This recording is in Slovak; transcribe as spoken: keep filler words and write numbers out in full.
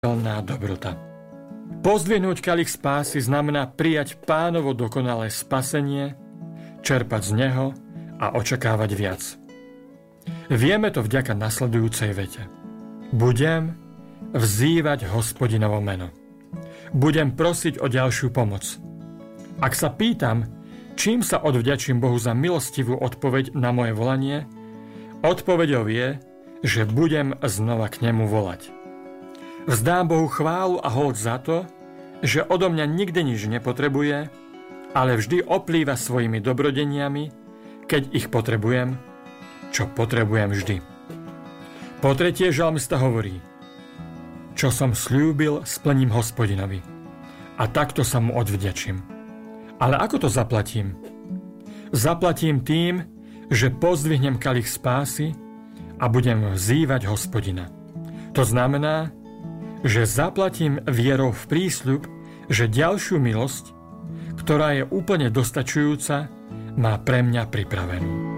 dobrota. Pozdvihnúť kalich spásy znamená prijať Pánovo dokonalé spasenie, čerpať z neho a očakávať viac. Vieme to vďaka nasledujúcej vete. Budem vzývať Hospodinovo meno. Budem prosiť o ďalšiu pomoc. Ak sa pýtam, čím sa odvďačím Bohu za milostivú odpoveď na moje volanie, odpoveďou je, že budem znova k nemu volať. Vzdám Bohu chválu a hold za to, že odo mňa nikdy nič nepotrebuje, ale vždy oplýva svojimi dobrodeniami, keď ich potrebujem, čo potrebujem vždy. Po tretie žalmista hovorí: čo som sľúbil, splním Hospodinovi, a takto sa mu odvďačím. Ale ako to zaplatím? Zaplatím tým, že pozdvihnem kalich spásy a budem vzývať Hospodina. To znamená, že zaplatím vierou v prísľub, že ďalšiu milosť, ktorá je úplne dostačujúca, má pre mňa pripravenú.